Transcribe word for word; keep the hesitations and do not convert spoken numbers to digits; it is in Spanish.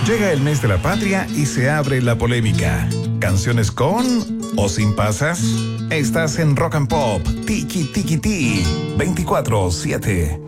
Llega el mes de la patria y se abre la polémica. ¿Canciones con o sin pasas? Estás en Rock and Pop, Tiki Tiki Ti, veinticuatro siete.